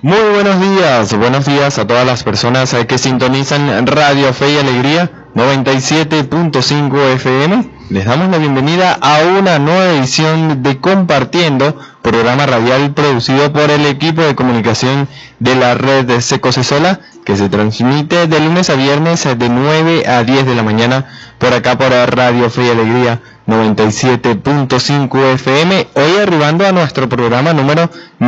Muy buenos días a todas las personas que sintonizan Radio Fe y Alegría 97.5 FM. Les damos la bienvenida a una nueva edición de Compartiendo, programa radial producido por el equipo de comunicación de la red de Secosesola, que se transmite de lunes a viernes de 9 a 10 de la mañana por acá por Radio Fe y Alegría 97.5 FM. Hoy arribando a nuestro programa número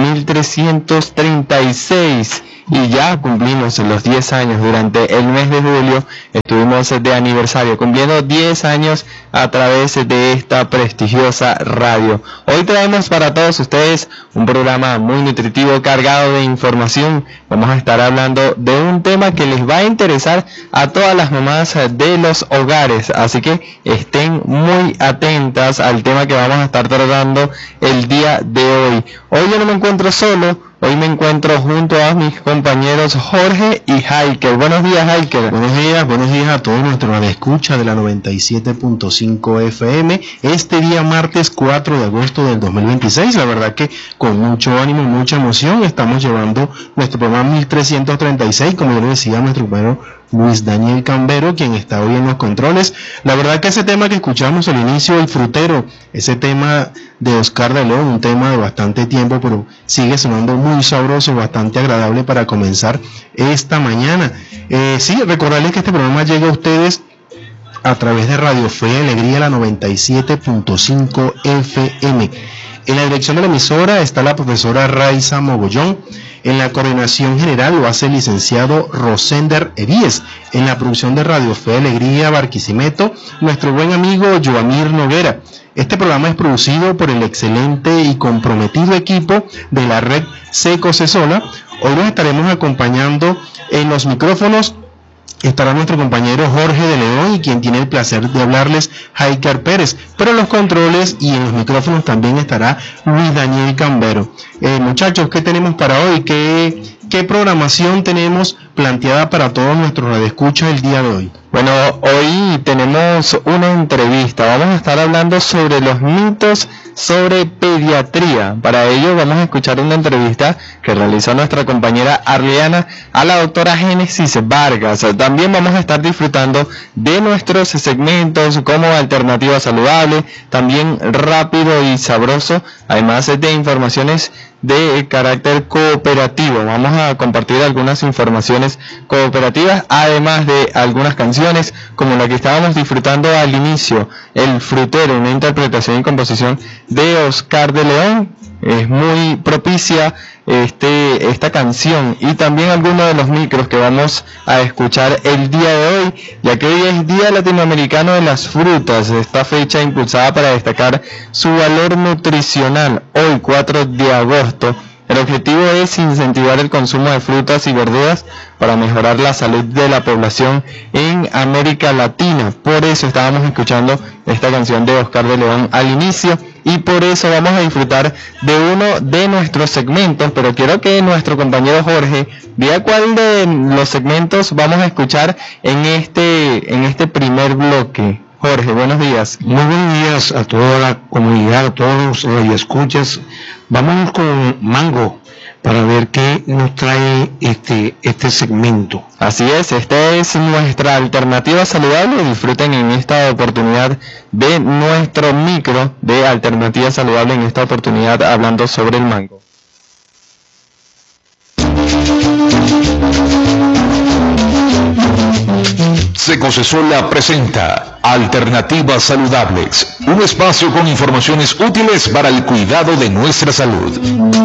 1336 y ya cumplimos los 10 años. Durante el mes de julio estuvimos de aniversario, cumpliendo 10 años a través de esta prestigiosa radio. Hoy traemos para todos ustedes un programa muy nutritivo, cargado de información. Vamos a estar hablando de un tema que les va a interesar a todas las mamás de los hogares, así que estén muy atentas al tema que vamos a estar tratando el día de hoy. Hoy yo no me encuentro solo, hoy me encuentro junto a mis compañeros Jorge y Haiker. Buenos días, Haiker. Buenos días a todos nuestros escucha de la 97.5 FM. Este día martes 4 de agosto del 2026, la verdad que con mucho ánimo y mucha emoción estamos llevando nuestro programa 1336, como yo le decía a nuestro compañero Luis Daniel Cambero, quien está hoy en los controles. La verdad que ese tema que escuchamos al inicio, el frutero, ese tema de Oscar de León, un tema de bastante tiempo, pero sigue sonando muy sabroso, bastante agradable para comenzar esta mañana. Sí, recordarles que este programa llega a ustedes a través de Radio Fe y Alegría, la 97.5 FM. En la dirección de la emisora está la profesora Raiza Mogollón. En la coordinación general lo hace el licenciado Rosender Evíes. En la producción de Radio Fe y Alegría Barquisimeto, nuestro buen amigo Joamir Noguera. Este programa es producido por el excelente y comprometido equipo de la red Secosesola. Hoy nos estaremos acompañando en los micrófonos. Estará nuestro compañero Jorge de León, y quien tiene el placer de hablarles, Haiker Pérez. Pero en los controles y en los micrófonos también estará Luis Daniel Cambero. Muchachos, ¿qué tenemos para hoy? ¿Qué programación tenemos planteada para todos nuestros radioescuchas el día de hoy? Bueno, hoy tenemos una entrevista. Vamos a estar hablando sobre los mitos sobre pediatría. Para ello vamos a escuchar una entrevista que realizó nuestra compañera Arleana a la doctora Génesis Vargas. También vamos a estar disfrutando de nuestros segmentos como Alternativa Saludable, también Rápido y Sabroso, además de informaciones de carácter cooperativo. Vamos a compartir algunas informaciones cooperativas, además de algunas canciones como la que estábamos disfrutando al inicio, El Frutero, una interpretación y composición de Oscar de León. Es muy propicia esta canción, y también algunos de los micros que vamos a escuchar el día de hoy, ya que hoy es Día Latinoamericano de las Frutas, esta fecha impulsada para destacar su valor nutricional. Hoy 4 de agosto el objetivo es incentivar el consumo de frutas y verduras para mejorar la salud de la población en América Latina. Por eso estábamos escuchando esta canción de Oscar de León al inicio, y por eso vamos a disfrutar de uno de nuestros segmentos, pero quiero que nuestro compañero Jorge diga cuál de los segmentos vamos a escuchar en este primer bloque. Jorge, buenos días. Muy buenos días a toda la comunidad, a todos los radioescuchas. Vamos con Mango para ver qué nos trae este segmento. Así es, esta es nuestra alternativa saludable. Disfruten en esta oportunidad de nuestro micro de Alternativa Saludable, en esta oportunidad hablando sobre el mango. Secosesola presenta Alternativas Saludables, un espacio con informaciones útiles para el cuidado de nuestra salud.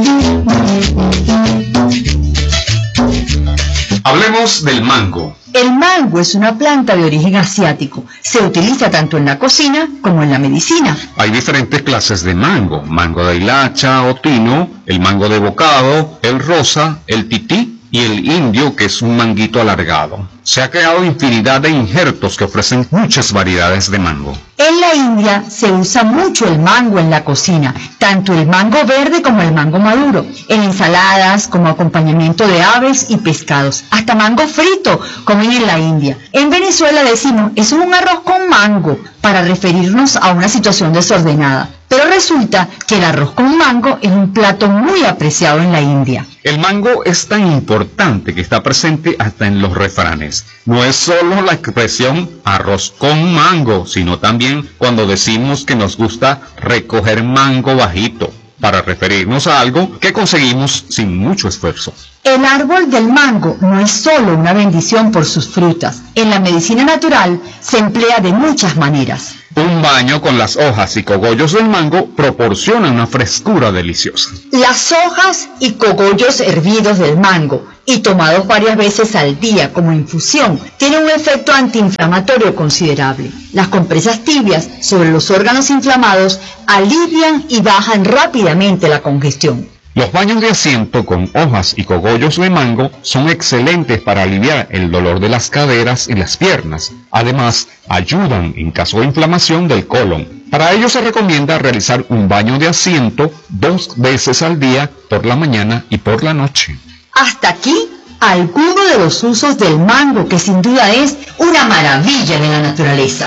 Hablemos del mango. El mango es una planta de origen asiático. Se utiliza tanto en la cocina como en la medicina. Hay diferentes clases de mango: mango de hilacha o tino, el mango de bocado, el rosa, el tití y el indio, que es un manguito alargado. Se ha creado infinidad de injertos que ofrecen muchas variedades de mango. En la India se usa mucho el mango en la cocina, tanto el mango verde como el mango maduro, en ensaladas, como acompañamiento de aves y pescados, hasta mango frito, comen en la India. En Venezuela decimos, eso es un arroz con mango, para referirnos a una situación desordenada. Pero resulta que el arroz con mango es un plato muy apreciado en la India. El mango es tan importante que está presente hasta en los refranes. No es solo la expresión arroz con mango, sino también cuando decimos que nos gusta recoger mango bajito, para referirnos a algo que conseguimos sin mucho esfuerzo. El árbol del mango no es solo una bendición por sus frutas. En la medicina natural se emplea de muchas maneras. Un baño con las hojas y cogollos del mango proporciona una frescura deliciosa. Las hojas y cogollos hervidos del mango y tomados varias veces al día como infusión tienen un efecto antiinflamatorio considerable. Las compresas tibias sobre los órganos inflamados alivian y bajan rápidamente la congestión. Los baños de asiento con hojas y cogollos de mango son excelentes para aliviar el dolor de las caderas y las piernas. Además, ayudan en caso de inflamación del colon. Para ello se recomienda realizar un baño de asiento 2 veces al día, por la mañana y por la noche. Hasta aquí algunos de los usos del mango, que sin duda es una maravilla de la naturaleza.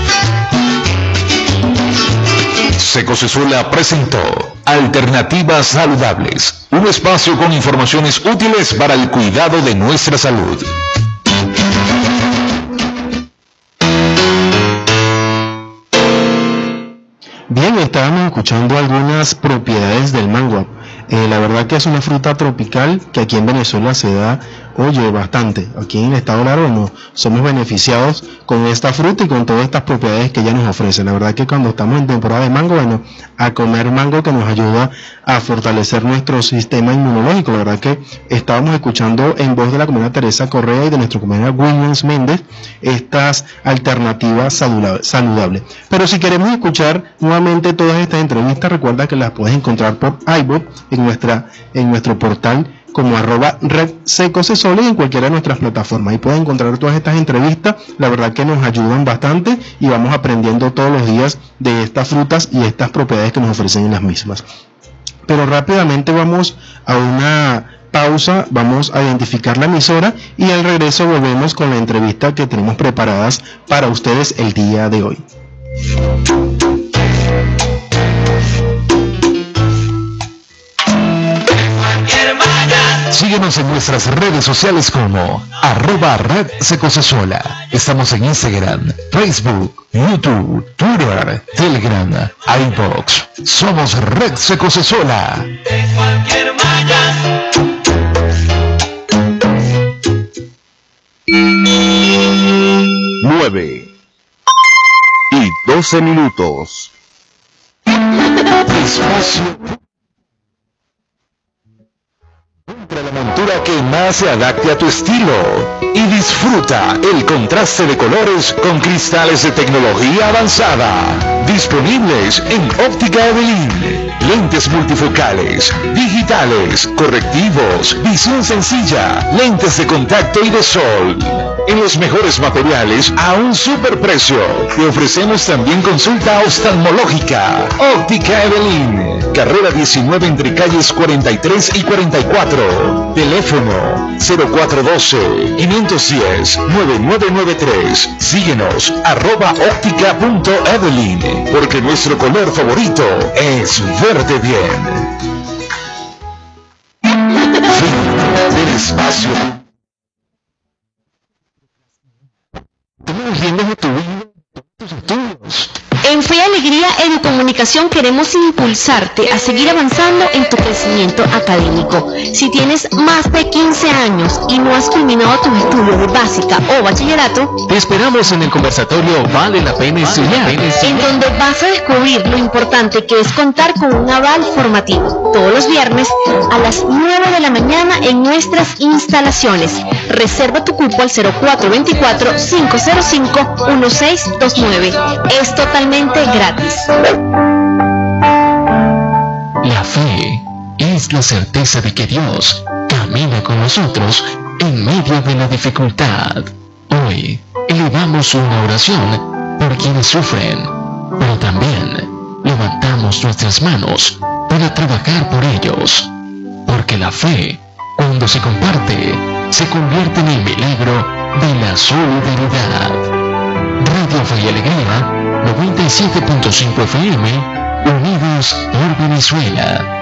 Secosesola presentó Alternativas Saludables, un espacio con informaciones útiles para el cuidado de nuestra salud. Bien, estábamos escuchando algunas propiedades del mango. La verdad que es una fruta tropical que aquí en Venezuela se da, bastante. Aquí en el estado de Aragón somos beneficiados con esta fruta y con todas estas propiedades que ella nos ofrece. La verdad que cuando estamos en temporada de mango, a comer mango, que nos ayuda a fortalecer nuestro sistema inmunológico. La verdad que estábamos escuchando en voz de la compañera Teresa Correa y de nuestro compañero Williams Méndez estas alternativas saludables. Pero si queremos escuchar nuevamente todas estas entrevistas, recuerda que las puedes encontrar por iVoox en nuestro portal como @redsecosesola y en cualquiera de nuestras plataformas. Ahí pueden encontrar todas estas entrevistas. La verdad que nos ayudan bastante y vamos aprendiendo todos los días de estas frutas y estas propiedades que nos ofrecen en las mismas. Pero rápidamente vamos a una pausa, vamos a identificar la emisora y al regreso volvemos con la entrevista que tenemos preparadas para ustedes el día de hoy. Síguenos en nuestras redes sociales como @redsecosesola. Estamos en Instagram, Facebook, YouTube, Twitter, Telegram, iVoox. Somos Red Secosesola. 9:12. Espacio Encuentra la montura que más se adapte a tu estilo y disfruta el contraste de colores con cristales de tecnología avanzada. Disponibles en Óptica Evelyn. Lentes multifocales, digitales, correctivos, visión sencilla, lentes de contacto y de sol. En los mejores materiales a un superprecio. Te ofrecemos también consulta oftalmológica. Óptica Evelyn. Carrera 19 entre calles 43 y 44. Teléfono 0412-510-9993. Síguenos @óptica.evelyn, porque nuestro color favorito es verde bien. Fin del espacio. Estamos viendo tu vida, tus estudios. En Fe y Alegría Educomunicación queremos impulsarte a seguir avanzando en tu crecimiento académico. Si tienes más de 15 años y no has culminado tus estudios de básica o bachillerato, te esperamos en el conversatorio Vale la Pena Estudiar, en donde vas a descubrir lo importante que es contar con un aval formativo. Todos los viernes a las 9 de la mañana en nuestras instalaciones. Reserva tu cupo al 0424-505-1629. Es totalmente gratis. La fe es la certeza de que Dios camina con nosotros en medio de la dificultad. Hoy elevamos una oración por quienes sufren, pero también levantamos nuestras manos para trabajar por ellos, porque la fe, cuando se comparte, se convierte en el milagro de la solidaridad. Radio Fe y Alegría, 97.5 FM, unidos por Venezuela.